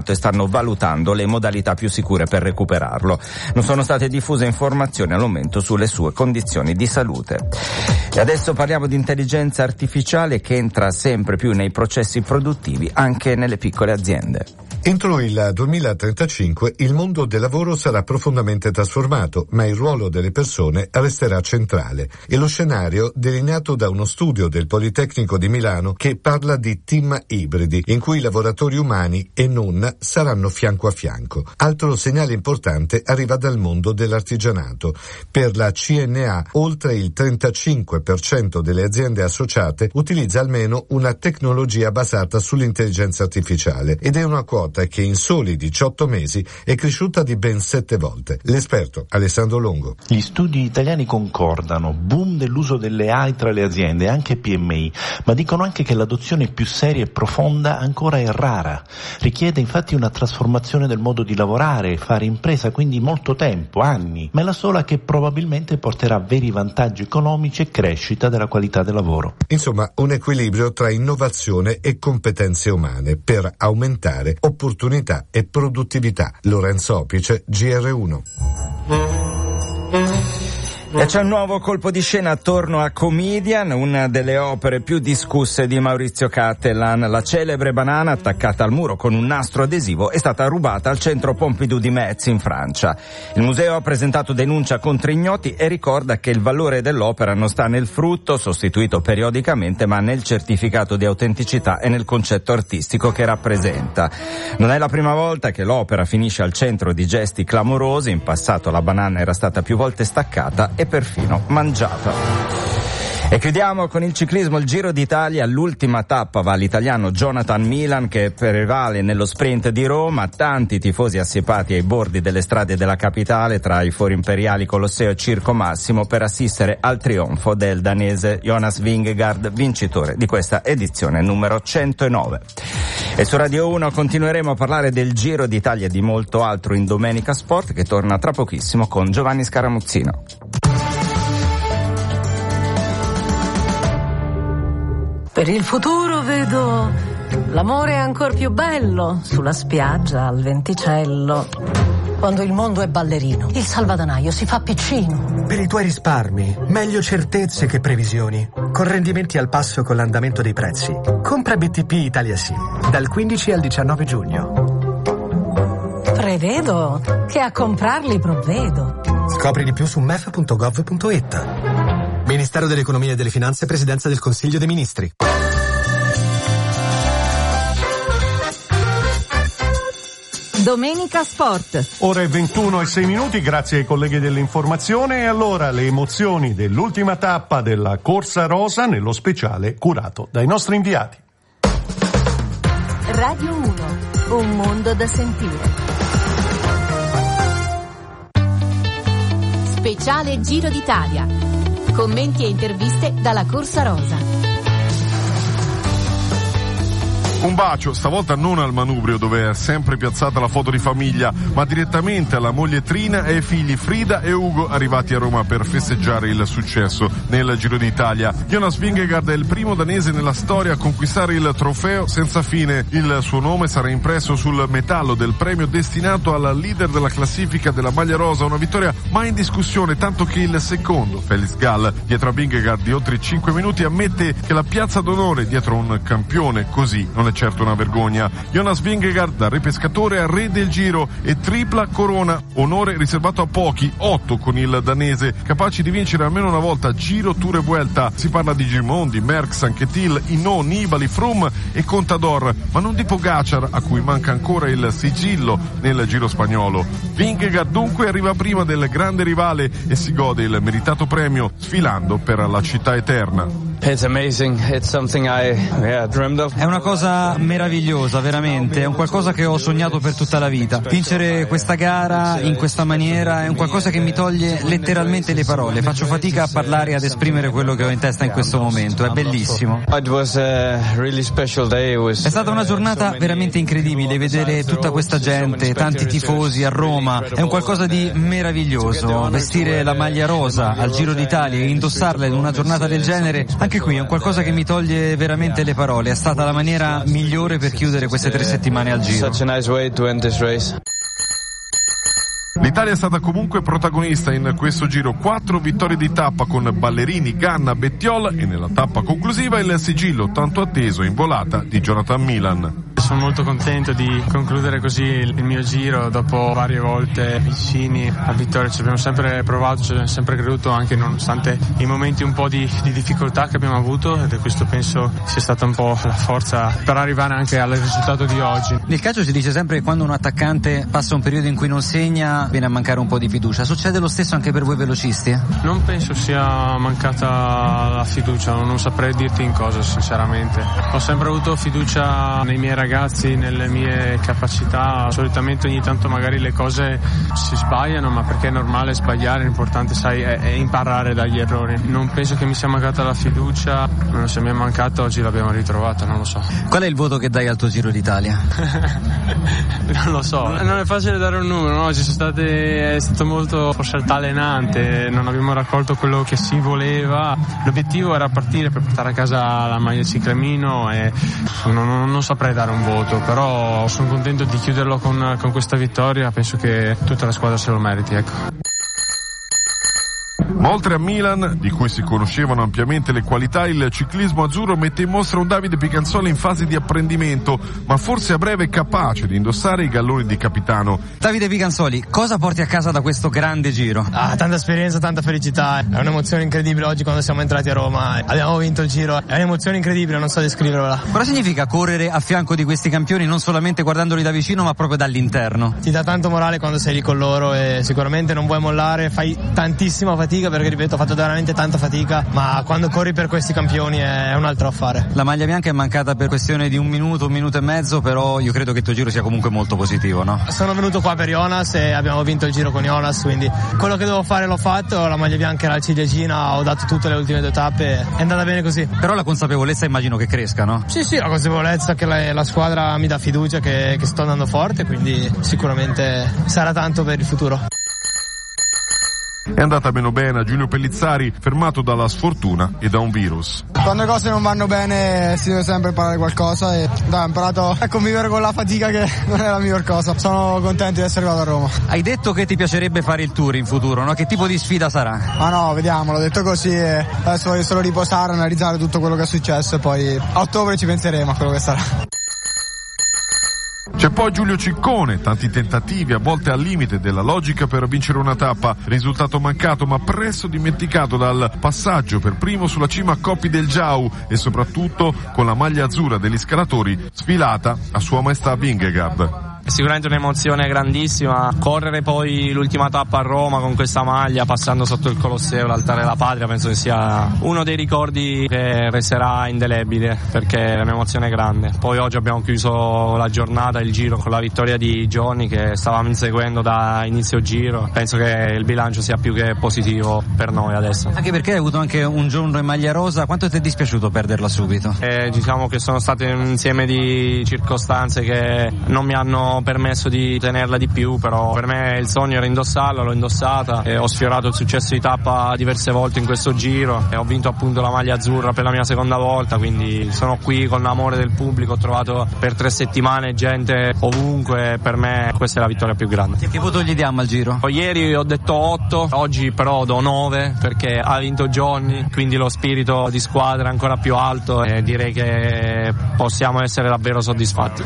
e stanno valutando le modalità più sicure per recuperarlo. Non sono state diffuse informazioni al momento sulle sue condizioni di salute. E adesso parliamo di intelligenza artificiale che entra sempre più nei processi produttivi anche nelle piccole aziende. Entro il 2035 il mondo del lavoro sarà profondamente trasformato, ma il ruolo delle persone resterà centrale. È lo scenario delineato da uno studio del Politecnico di Milano che parla di team ibridi, in cui i lavoratori umani e non saranno fianco a fianco. Altro segnale importante arriva dal mondo dell'artigianato. Per la CNA, oltre il 35% delle aziende associate utilizza almeno una tecnologia basata sull'intelligenza artificiale ed è una quota che in soli 18 mesi è cresciuta di ben 7 volte. L'esperto Alessandro Longo. Gli studi italiani concordano, boom dell'uso delle AI tra le aziende, anche PMI, ma dicono anche che l'adozione più seria e profonda ancora è rara. Richiede infatti una trasformazione del modo di lavorare, fare impresa, quindi molto tempo, anni, ma è la sola che probabilmente porterà veri vantaggi economici e crescita della qualità del lavoro. Insomma, un equilibrio tra innovazione e competenze umane per aumentare opportunità e produttività. Lorenzo Opice, GR1. E c'è un nuovo colpo di scena attorno a Comedian, una delle opere più discusse di Maurizio Cattelan. La celebre banana attaccata al muro con un nastro adesivo è stata rubata al centro Pompidou di Metz in Francia. Il museo ha presentato denuncia contro ignoti e ricorda che il valore dell'opera non sta nel frutto, sostituito periodicamente, ma nel certificato di autenticità e nel concetto artistico che rappresenta. Non è la prima volta che l'opera finisce al centro di gesti clamorosi. In passato la banana era stata più volte staccata e perfino mangiata. E chiudiamo con il ciclismo, il Giro d'Italia. L'ultima tappa va all'italiano Jonathan Milan, che prevale nello sprint di Roma. Tanti tifosi assiepati ai bordi delle strade della capitale, tra i fori imperiali, Colosseo e Circo Massimo, per assistere al trionfo del danese Jonas Vingegaard, vincitore di questa edizione numero 109. E su Radio 1 continueremo a parlare del Giro d'Italia e di molto altro in Domenica Sport, che torna tra pochissimo con Giovanni Scaramuzzino. Per il futuro vedo l'amore ancor più bello sulla spiaggia al venticello. Quando il mondo è ballerino, il salvadanaio si fa piccino. Per i tuoi risparmi, meglio certezze che previsioni. Con rendimenti al passo con l'andamento dei prezzi. Compra BTP Italia Sì, dal 15 al 19 giugno. Prevedo che a comprarli provvedo. Scopri di più su mef.gov.it. Ministero dell'Economia e delle Finanze, Presidenza del Consiglio dei Ministri. Domenica Sport. Ora è 21:06, grazie ai colleghi dell'informazione. E allora le emozioni dell'ultima tappa della Corsa Rosa nello speciale curato dai nostri inviati. Radio 1, un mondo da sentire. Speciale Giro d'Italia. Commenti e interviste dalla Corsa Rosa. Un bacio, stavolta non al manubrio dove è sempre piazzata la foto di famiglia, ma direttamente alla moglie Trina e ai figli Frida e Ugo, arrivati a Roma per festeggiare il successo nel Giro d'Italia. Jonas Vingegaard è il primo danese nella storia a conquistare il trofeo senza fine. Il suo nome sarà impresso sul metallo del premio destinato al leader della classifica della maglia rosa, una vittoria mai in discussione, tanto che il secondo, Felix Gall, dietro a Vingegaard di oltre 5 minuti, ammette che la piazza d'onore dietro un campione così non è certo una vergogna. Jonas Vingegaard, da re pescatore a re del Giro e tripla corona, onore riservato a pochi, 8 con il danese, capaci di vincere almeno una volta Giro, Tour e Vuelta. Si parla di Gimon, di Merckx, Anquetil, Hinault, Nibali, Froome e Contador, ma non di Pogacar, a cui manca ancora il sigillo nel Giro spagnolo. Vingegaard dunque arriva prima del grande rivale e si gode il meritato premio, sfilando per la città eterna. It's amazing. It's something I dreamed of. È una cosa meravigliosa, veramente. È un qualcosa che ho sognato per tutta la vita. Vincere questa gara in questa maniera è un qualcosa che mi toglie letteralmente le parole. Faccio fatica a parlare e ad esprimere quello che ho in testa in questo momento. È bellissimo. It was a really special day. È stata una giornata veramente incredibile. Vedere tutta questa gente, tanti tifosi a Roma, è un qualcosa di meraviglioso. Vestire la maglia rosa al Giro d'Italia e indossarla in una giornata del genere, anche Anche qui è un qualcosa che mi toglie veramente le parole, è stata la maniera migliore per chiudere queste 3 settimane al Giro. L'Italia è stata comunque protagonista in questo Giro, 4 vittorie di tappa con Ballerini, Ganna, Bettiol e nella tappa conclusiva il sigillo tanto atteso in volata di Jonathan Milan. Sono molto contento di concludere così il mio Giro dopo varie volte vicini a vittoria. Ci abbiamo sempre provato, ci abbiamo sempre creduto, anche nonostante i momenti un po' di difficoltà che abbiamo avuto, ed questo penso sia stata un po' la forza per arrivare anche al risultato di oggi. Nel calcio si dice sempre che quando un attaccante passa un periodo in cui non segna viene a mancare un po' di fiducia. Succede lo stesso anche per voi velocisti? Non penso sia mancata la fiducia, non saprei dirti in cosa sinceramente. Ho sempre avuto fiducia nei miei ragazzi, nelle mie capacità. Solitamente ogni tanto magari le cose si sbagliano, ma perché è normale sbagliare, l'importante sai è imparare dagli errori. Non penso che mi sia mancata la fiducia, ma se mi è mancata oggi l'abbiamo ritrovata, non lo so. Qual è il voto che dai al tuo Giro d'Italia? Non lo so, non è facile dare un numero, no? È stato molto forse altalenante, non abbiamo raccolto quello che si voleva. L'obiettivo era partire per portare a casa la maglia ciclamino e non saprei dare un voto, però sono contento di chiuderlo con questa vittoria. Penso che tutta la squadra se lo meriti, ecco. Ma oltre a Milan, di cui si conoscevano ampiamente le qualità, il ciclismo azzurro mette in mostra un Davide Picanzoli in fase di apprendimento, ma forse a breve capace di indossare i galloni di capitano. Davide Picanzoli, cosa porti a casa da questo grande Giro? Tanta esperienza, tanta felicità, è un'emozione incredibile oggi quando siamo entrati a Roma, abbiamo vinto il Giro, è un'emozione incredibile, non so descriverla. Cosa significa correre a fianco di questi campioni non solamente guardandoli da vicino ma proprio dall'interno? Ti dà tanto morale quando sei lì con loro e sicuramente non vuoi mollare, fai tantissima fatica perché ripeto ho fatto veramente tanta fatica, ma quando corri per questi campioni è un altro affare. La maglia bianca è mancata per questione di un minuto e mezzo, però io credo che il tuo Giro sia comunque molto positivo, no? Sono venuto qua per Jonas e abbiamo vinto il Giro con Jonas, quindi quello che dovevo fare l'ho fatto, la maglia bianca era la ciliegina, ho dato tutte le ultime 2 tappe, è andata bene così. Però la consapevolezza immagino che cresca, no? Sì, la consapevolezza che la squadra mi dà fiducia, che sto andando forte, quindi sicuramente sarà tanto per il futuro. È andata meno bene a Giulio Pellizzari, fermato dalla sfortuna e da un virus. Quando le cose non vanno bene si deve sempre imparare qualcosa e ho imparato a convivere con la fatica, che non è la miglior cosa. Sono contento di essere arrivato a Roma. Hai detto che ti piacerebbe fare il Tour in futuro, no? Che tipo di sfida sarà? Ma no, vediamo, l'ho detto così e adesso voglio solo riposare, analizzare tutto quello che è successo e poi a ottobre ci penseremo a quello che sarà. C'è poi Giulio Ciccone, tanti tentativi a volte al limite della logica per vincere una tappa, risultato mancato ma presto dimenticato dal passaggio per primo sulla cima a Coppi del Giau e soprattutto con la maglia azzurra degli scalatori sfilata a Sua Maestà Vingegaard. È sicuramente un'emozione grandissima, correre poi l'ultima tappa a Roma con questa maglia passando sotto il Colosseo, l'altare della patria, penso che sia uno dei ricordi che resterà indelebile perché è un'emozione grande. Poi oggi abbiamo chiuso la giornata, il Giro, con la vittoria di Johnny che stavamo inseguendo da inizio Giro. Penso che il bilancio sia più che positivo per noi adesso. Anche perché hai avuto anche un giorno in maglia rosa, quanto ti è dispiaciuto perderla subito? Diciamo che sono state un insieme di circostanze che non mi hanno permesso di tenerla di più, però per me il sogno era indossarla, l'ho indossata e ho sfiorato il successo di tappa diverse volte in questo Giro e ho vinto appunto la maglia azzurra per la mia seconda volta, quindi sono qui con l'amore del pubblico, ho trovato per 3 settimane gente ovunque, per me questa è la vittoria più grande. Che voto gli diamo al Giro? Ieri ho detto 8, oggi però do 9 perché ha vinto Johnny, quindi lo spirito di squadra è ancora più alto e direi che possiamo essere davvero soddisfatti.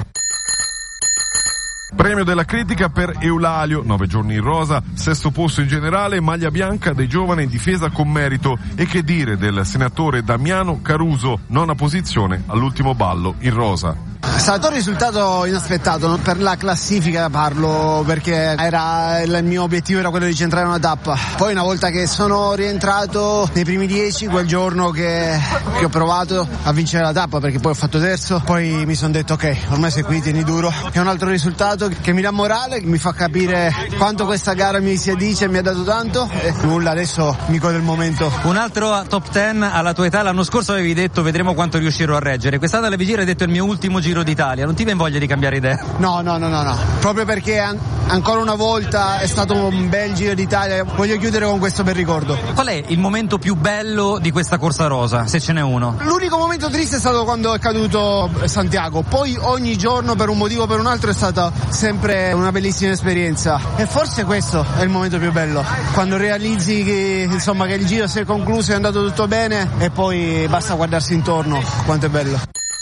Premio della critica per Eulalio, 9 giorni in rosa, 6° posto in generale, maglia bianca dei giovani in difesa con merito. E che dire del senatore Damiano Caruso, 9ª posizione all'ultimo ballo in rosa. È stato un risultato inaspettato, non per la classifica parlo, perché il mio obiettivo era quello di centrare una tappa. Poi una volta che sono rientrato nei primi 10, quel giorno che ho provato a vincere la tappa, perché poi ho fatto terzo, poi mi sono detto ok, ormai sei qui, tieni duro. È un altro risultato che mi dà morale, mi fa capire quanto questa gara mi si addice e mi ha dato tanto e nulla, adesso mi godo il momento. Un altro top 10 alla tua età, l'anno scorso avevi detto vedremo quanto riuscirò a reggere, quest'anno alla vigilia hai detto il mio ultimo Giro d'Italia. d'Italia, non ti viene voglia di cambiare idea? No, proprio perché ancora una volta è stato un bel Giro d'Italia, voglio chiudere con questo bel ricordo. Qual è il momento più bello di questa corsa rosa, se ce n'è uno? L'unico momento triste è stato quando è caduto Santiago, poi ogni giorno per un motivo o per un altro è stata sempre una bellissima esperienza e forse questo è il momento più bello, quando realizzi che il Giro si è concluso, è andato tutto bene e poi basta guardarsi intorno, quanto è bello.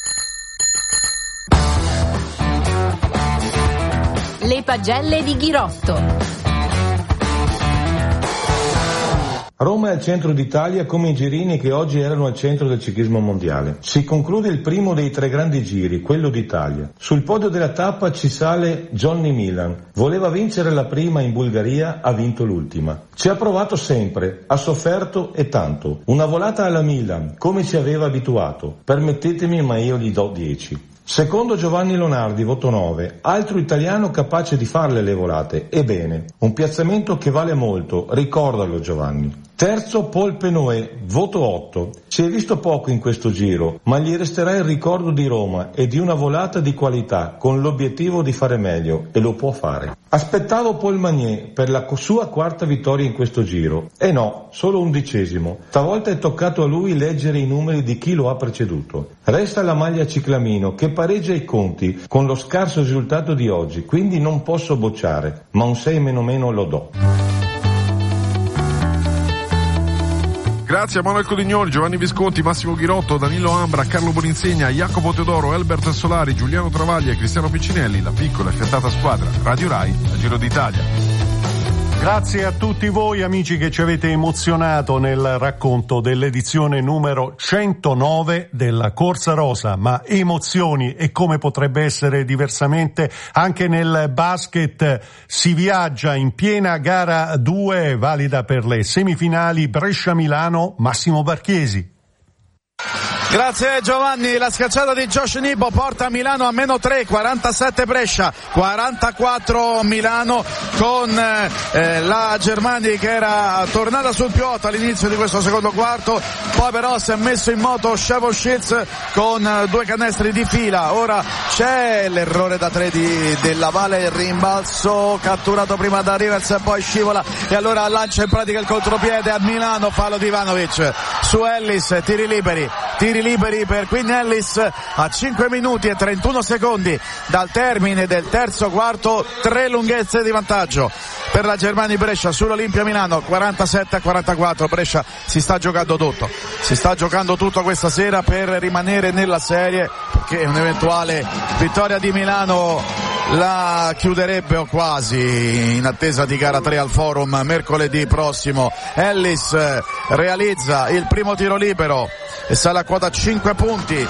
Le pagelle di Ghirotto. Roma è al centro d'Italia come i girini che oggi erano al centro del ciclismo mondiale. Si conclude il primo dei 3 grandi giri, quello d'Italia. Sul podio della tappa ci sale Johnny Milan. Voleva vincere la prima in Bulgaria, ha vinto l'ultima. Ci ha provato sempre, ha sofferto e tanto. Una volata alla Milan, come ci aveva abituato. Permettetemi, ma io gli do 10. Secondo Giovanni Lonardi, voto 9, altro italiano capace di farle le volate, ebbene, un piazzamento che vale molto, ricordalo Giovanni. Terzo Paul Penoé, voto 8, si è visto poco in questo giro, ma gli resterà il ricordo di Roma e di una volata di qualità con l'obiettivo di fare meglio, e lo può fare. Aspettavo Paul Magnier per la sua 4ª vittoria in questo giro, e no, solo 11°, stavolta è toccato a lui leggere i numeri di chi lo ha preceduto. Resta la maglia ciclamino che pareggia i conti con lo scarso risultato di oggi, quindi non posso bocciare, ma un 6 meno lo do. Grazie a Manuel Codignoli, Giovanni Visconti, Massimo Ghirotto, Danilo Ambra, Carlo Boninsegna, Jacopo Teodoro, Albert Solari, Giuliano Travaglia e Cristiano Piccinelli, la piccola e fiattata squadra Radio Rai, a Giro d'Italia. Grazie a tutti voi amici che ci avete emozionato nel racconto dell'edizione numero 109 della Corsa Rosa, ma emozioni e come potrebbe essere diversamente anche nel basket. Si viaggia in piena gara 2 valida per le semifinali Brescia-Milano, Massimo Barchiesi. Grazie Giovanni, la schiacciata di Josh Nibbo porta Milano a -3, 47 Brescia, 44 Milano con la Germani che era tornata sul più 8 all'inizio di questo secondo quarto, poi però si è messo in moto Shevon Shields con 2 canestri di fila. Ora c'è l'errore da 3 della Valle, il rimbalzo catturato prima da Rivers e poi scivola e allora lancia in pratica il contropiede a Milano, fallo di Ivanovic su Ellis, tiri liberi per Quinn Ellis a 5 minuti e 31 secondi dal termine del terzo quarto, 3 lunghezze di vantaggio per la Germani Brescia sull'Olimpia Milano, 47-44. Brescia si sta giocando tutto questa sera per rimanere nella serie, perché un'eventuale vittoria di Milano la chiuderebbe o quasi, in attesa di gara 3 al Forum mercoledì prossimo. Ellis realizza il primo tiro libero e sale a quota 5 punti,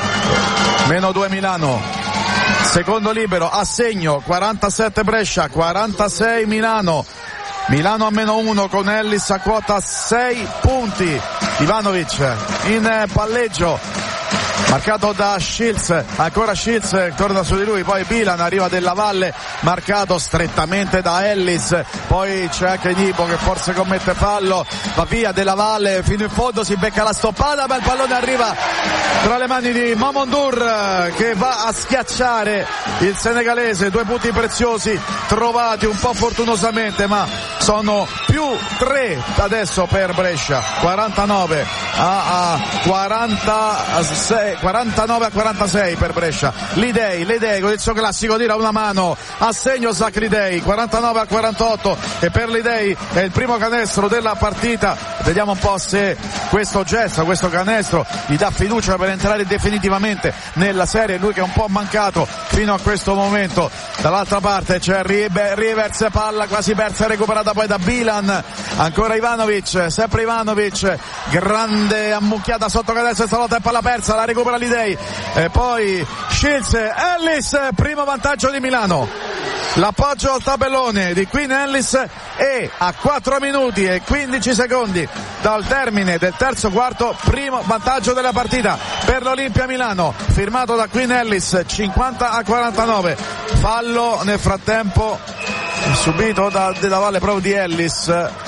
-2 Milano. Secondo libero a segno, 47 Brescia, 46 Milano. Milano a -1 con Ellis a quota 6 punti. Ivanovic in palleggio, marcato da Shields, ancora Shields torna su di lui, poi Bilan arriva della Valle, marcato strettamente da Ellis, poi c'è anche Nibo che forse commette fallo, va via della Valle fino in fondo, si becca la stoppata ma il pallone arriva tra le mani di Mamondour che va a schiacciare il senegalese. 2 punti preziosi trovati un po' fortunosamente, ma sono più 3 adesso per Brescia, 49 a 46 per Brescia. Lidei con il suo classico tira una mano a segno Zach Lidei, 49 a 48 e per Lidei è il primo canestro della partita. Vediamo un po' se questo gesto, questo canestro gli dà fiducia per entrare definitivamente nella serie, lui che è un po' mancato fino a questo momento. Dall'altra parte c'è Rivers, palla quasi persa, recuperata poi da Bilan, ancora Ivanovic, sempre Ivanovic, grande ammucchiata sotto canestro, stavolta è palla persa, la recupera Lidei e poi Shields, Ellis, primo vantaggio di Milano. L'appoggio al tabellone di Quinn Ellis e a 4 minuti e 15 secondi dal termine del terzo quarto, primo vantaggio della partita per l'Olimpia Milano, firmato da Quinn Ellis, 50 a 49. Fallo nel frattempo subito da Della Valle proprio di Ellis.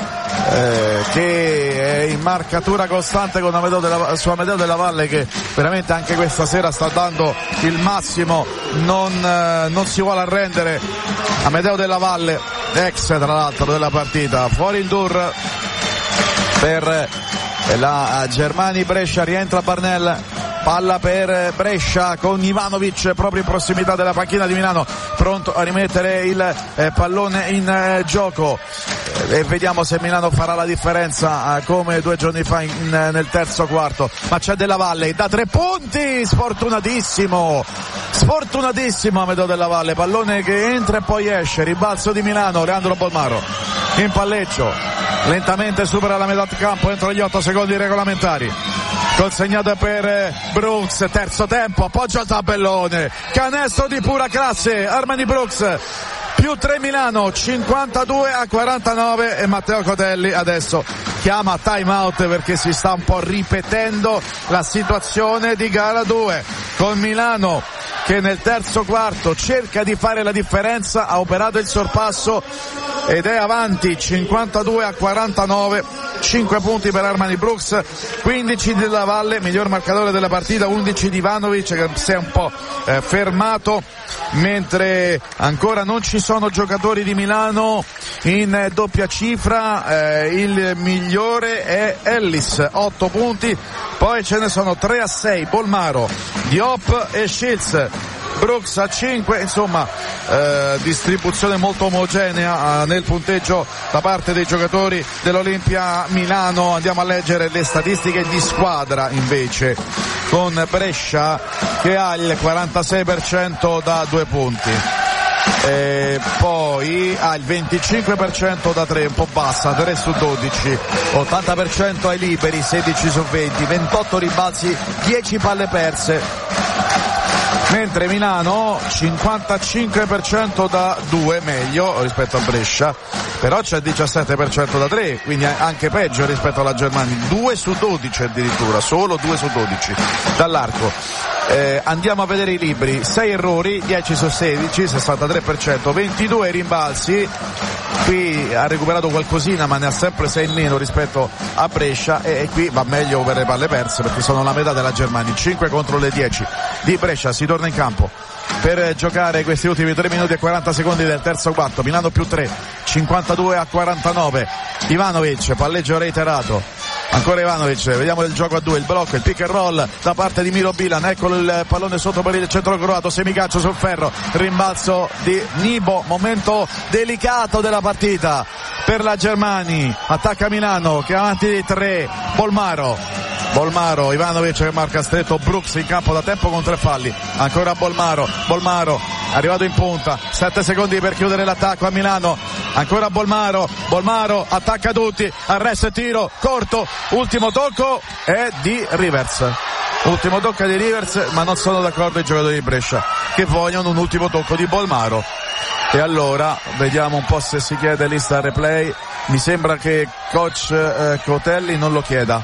che è in marcatura costante con su Amedeo Della Valle, che veramente anche questa sera sta dando il massimo, non si vuole arrendere. Amedeo Della Valle, ex tra l'altro della partita. Fuori il Dur per la Germani Brescia, rientra Barnell, palla per Brescia con Ivanovic proprio in prossimità della panchina di Milano, pronto a rimettere il pallone in gioco, e vediamo se Milano farà la differenza come 2 giorni fa nel terzo quarto. Ma c'è Della Valle da 3 punti, sfortunatissimo Amedeo Della Valle, pallone che entra e poi esce, ribalzo di Milano. Leandro Bolmaro in palleggio, lentamente supera la metà campo entro gli 8 secondi regolamentari, consegnato per Brooks, terzo tempo, appoggia al tabellone, canestro di pura classe, Armani Brooks, più 3 Milano, 52-49, e Matteo Cotelli adesso chiama time out perché si sta un po' ripetendo la situazione di gara 2, con Milano che nel terzo quarto cerca di fare la differenza, ha operato il sorpasso ed è avanti 52-49, 5 punti per Armani Brooks, 15 di Della Valle, miglior marcatore della partita, 11 di Ivanovic che si è un po' fermato, mentre ancora non ci sono giocatori di Milano in doppia cifra. Il migliore è Ellis, 8 punti, poi ce ne sono 3 a 6 Bolmaro, Diop e Shields. Brooks a 5, insomma distribuzione molto omogenea nel punteggio da parte dei giocatori dell'Olimpia Milano. Andiamo a leggere le statistiche di squadra invece, con Brescia che ha il 46% da 2 punti, poi ha il 25% da 3, un po' bassa, 3 su 12, 80% ai liberi, 16 su 20, 28 ribalzi, 10 palle perse, mentre Milano 55% da 2, meglio rispetto a Brescia, però c'è il 17% da 3, quindi anche peggio rispetto alla Germania, 2 su 12 addirittura, solo 2 su 12 dall'arco. Andiamo a vedere i liberi, 6 errori, 10 su 16, 63%, 22 rimbalzi, qui ha recuperato qualcosina ma ne ha sempre 6 in meno rispetto a Brescia, e qui va meglio per le palle perse perché sono la metà della Germania, 5 contro le 10 di Brescia. Si torna in campo per giocare questi ultimi 3 minuti e 40 secondi del terzo quarto, Milano più 3, 52-49, Ivanovic, palleggio reiterato, ancora Ivanovic, vediamo il gioco a 2, il blocco, il pick and roll da parte di Miro Bilan, eccolo il pallone sotto per il centro croato, semicalcio sul ferro, rimbalzo di Nibo, momento delicato della partita per la Germani, attacca Milano che è avanti di 3, Bolmaro, Ivanovic che marca stretto, Brooks in campo da tempo con 3 falli, ancora Bolmaro arrivato in punta, 7 secondi per chiudere l'attacco a Milano, ancora Bolmaro attacca tutti, arresto e tiro corto, ultimo tocco è di Rivers, ma non sono d'accordo i giocatori di Brescia che vogliono un ultimo tocco di Bolmaro, e allora vediamo un po' se si chiede lista replay. Mi sembra che coach Cotelli non lo chieda.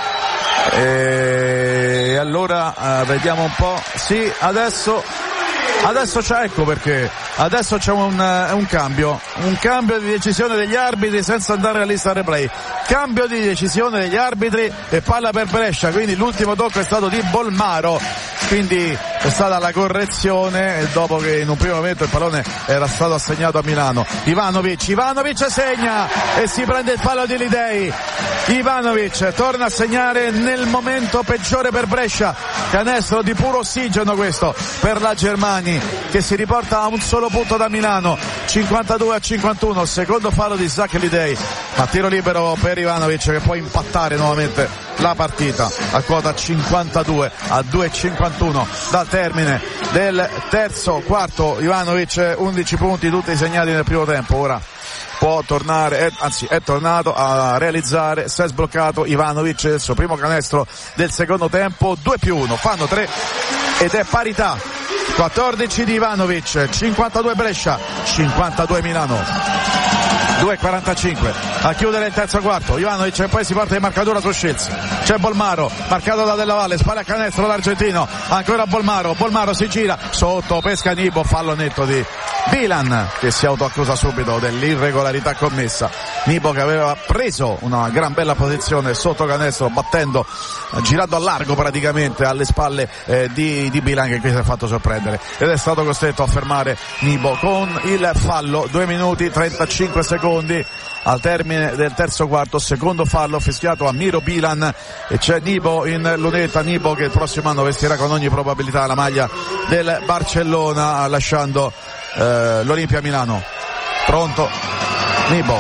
E allora vediamo un po'. Sì, adesso c'è, ecco perché adesso c'è un cambio di decisione degli arbitri senza andare alla lista replay, cambio di decisione degli arbitri e palla per Brescia, quindi l'ultimo tocco è stato di Bolmaro, quindi è stata la correzione dopo che in un primo momento il pallone era stato assegnato a Milano. Ivanovic segna e si prende il palo di Lidei. Ivanovic torna a segnare nel momento peggiore per Brescia, canestro di puro ossigeno questo per la Germani che si riporta a un solo punto da Milano, 52-51, secondo fallo di Zach Lidei, ma tiro libero per Ivanovic che può impattare nuovamente la partita a quota 52 a 2,51 dal termine del terzo quarto. Ivanovic 11 punti tutti segnati nel primo tempo, ora può tornare, è tornato a realizzare, si è sbloccato Ivanovic, il suo primo canestro del secondo tempo, 2+1, fanno 3 ed è parità, 14 di Ivanovic, 52 Brescia, 52 Milano. 2,45 a chiudere il terzo quarto. Ivanovic e poi si porta in marcatura su Shields, c'è Bolmaro marcato da Della Valle, spara a canestro l'argentino, ancora Bolmaro si gira sotto, pesca Nibo, fallo netto di Bilan che si autoaccusa subito dell'irregolarità commessa Nibo che aveva preso una gran bella posizione sotto canestro, battendo, girando a largo praticamente alle spalle di Bilan, che qui si è fatto sorprendere ed è stato costretto a fermare Nibo con il fallo. 2 minuti 35 secondi al termine del terzo quarto, secondo fallo fischiato a Miro Bilan, e c'è Nibo in lunetta. Nibo che il prossimo anno vestirà con ogni probabilità la maglia del Barcellona, lasciando l'Olimpia Milano. Pronto Nibo,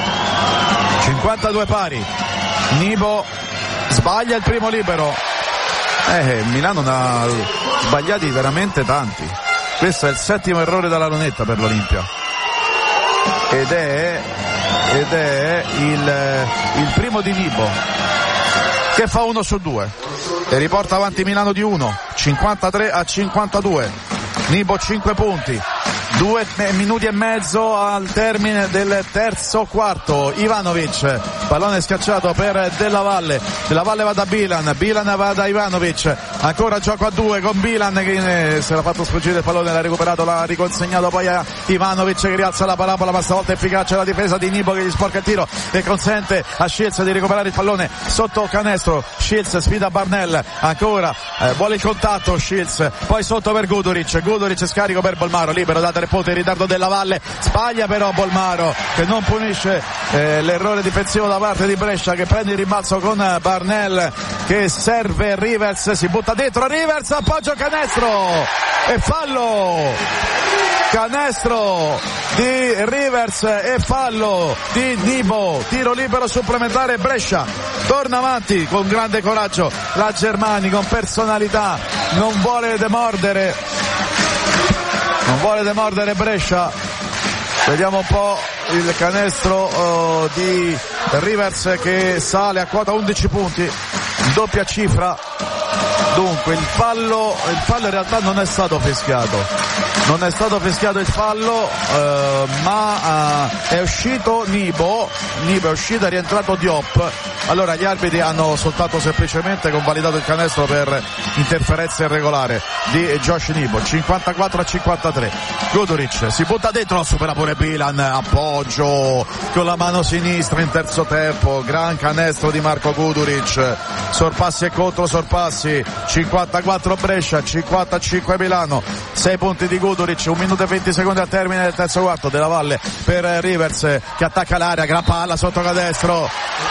52 pari, Nibo sbaglia il primo libero. Milano ne ha sbagliati veramente tanti. Questo è il 7° errore dalla lunetta per l'Olimpia ed è il primo di Nibo, che fa 1 su 2 e riporta avanti Milano di 1, 53-52. Nibo 5 punti, 2 minuti e mezzo al termine del terzo quarto. Ivanovic, pallone schiacciato per Della Valle va da Bilan va da Ivanovic, ancora gioco a 2 con Bilan che si era fatto sfuggire il pallone, l'ha recuperato, l'ha riconsegnato poi a Ivanovic che rialza la parabola, ma stavolta efficace la difesa di Nibo che gli sporca il tiro e consente a Shields di recuperare il pallone sotto canestro. Shields sfida Barnell, ancora vuole il contatto Shields, poi sotto per Guduric scarico per Bolmaro, libero da 3 punti in ritardo Della Valle, sbaglia però Bolmaro che non punisce l'errore difensivo da parte di Brescia, che prende il rimbalzo con Barnell che serve Rivers, si butta dentro Rivers, appoggio canestro e fallo, canestro di Rivers e fallo di Nibo, tiro libero supplementare. Brescia torna avanti con grande coraggio, la Germani con personalità non vuole demordere Brescia. Vediamo un po' il canestro di Rivers che sale a quota 11 punti, doppia cifra. Dunque il fallo in realtà non è stato fischiato il fallo, ma è uscito Nibo è uscito, è rientrato Diop. Allora gli arbitri hanno soltanto semplicemente convalidato il canestro per interferenza irregolare di Josh Nibo. 54-53. Guduric si butta dentro, supera pure Bilan, appoggio con la mano sinistra in terzo tempo, gran canestro di Marco Guduric, sorpassi e contro sorpassi. 54 Brescia, 55 Milano, 6 punti di Guduric, 1 minuto e 20 secondi al termine del terzo quarto. Della Valle per Rivers che attacca l'area, gran palla sotto canestro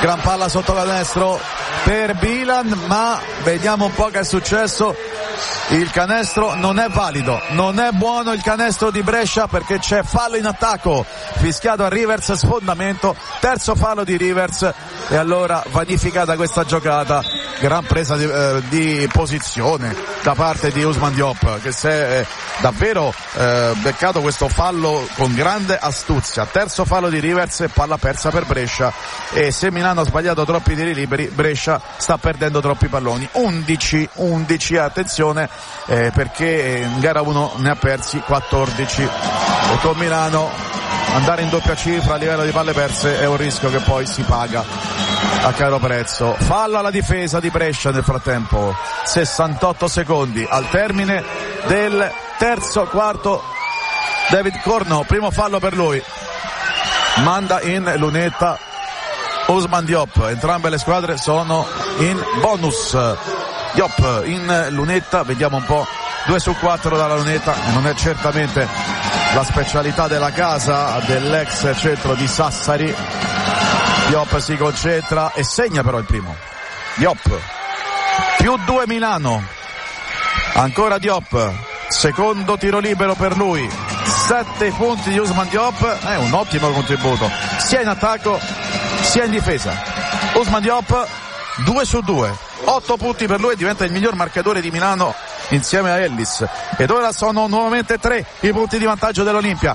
per Bilan, ma vediamo un po' che è successo. Il canestro non è valido, non è buono il canestro di Brescia perché c'è fallo in attacco fischiato a Rivers, sfondamento, terzo fallo di Rivers e allora vanificata questa giocata. Gran presa di posizione da parte di Ousmane Diop che si è davvero beccato questo fallo con grande astuzia. Terzo fallo di Rivers e palla persa per Brescia, e se Milano ha sbagliato troppi tiri liberi, Brescia sta perdendo troppi palloni. 11 attenzione perché in gara 1 ne ha persi 14 e con Milano andare in doppia cifra a livello di palle perse è un rischio che poi si paga a caro prezzo. Fallo alla difesa di Brescia nel frattempo, 68 secondi al termine del terzo quarto. David Corno, primo fallo per lui, manda in lunetta Ousmane Diop, entrambe le squadre sono in bonus. Diop in lunetta, vediamo un po', 2 su 4 dalla lunetta, non è certamente la specialità della casa dell'ex centro di Sassari. Diop si concentra e segna però il primo. Diop, più 2 Milano, ancora Diop, secondo tiro libero per lui, 7 punti di Ousmane Diop, è un ottimo contributo sia in attacco sia in difesa. Ousmane Diop 2 su 2, 8 punti per lui e diventa il miglior marcatore di Milano insieme a Ellis. Ed ora sono nuovamente 3 i punti di vantaggio dell'Olimpia,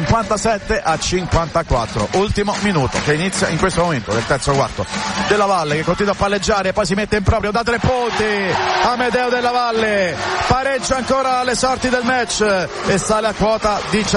57-54. Ultimo minuto che inizia in questo momento del terzo quarto. Della Valle che continua a palleggiare, poi si mette in proprio da 3 punti. Amedeo Della Valle pareggia ancora le sorti del match e sale a quota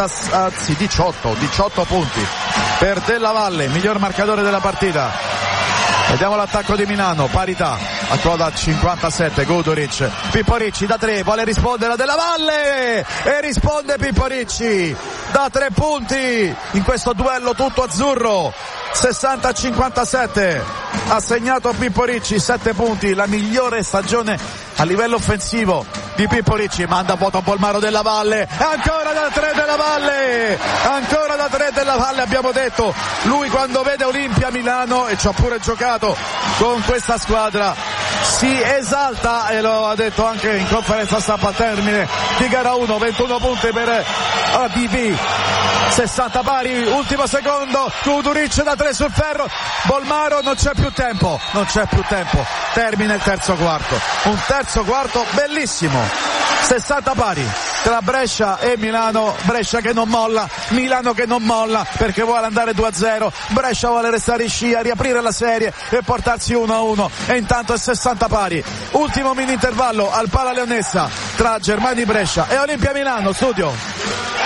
18 punti per Della Valle, miglior marcatore della partita. Vediamo l'attacco di Milano, parità a quota 57. Guduric, Pippo Ricci da 3, vuole rispondere a Della Valle e risponde Pippo Ricci da 3 punti in questo duello tutto azzurro 60-57 ha segnato Pippo Ricci, 7 punti, la migliore stagione a livello offensivo di Pippo Ricci. Manda a vuoto Bolmaro della Valle, ancora da 3 della Valle, ancora da 3 della Valle. Abbiamo detto, lui quando vede Olimpia Milano, e ci ha pure giocato con questa squadra, si esalta, e lo ha detto anche in conferenza stampa al termine di gara 1. 21 punti per ADV, 60 pari, ultimo secondo, Kuduric da 3 sul ferro, Bolmaro, non c'è più tempo, termina il terzo quarto, un terzo quarto bellissimo, 60 pari tra Brescia e Milano. Brescia che non molla, Milano che non molla perché vuole andare 2-0, Brescia vuole restare in scia, riaprire la serie e portarsi 1-1, e intanto è 60 pari. Ultimo mini intervallo al Pala Leonessa tra Germania Brescia e Olimpia Milano. Studio.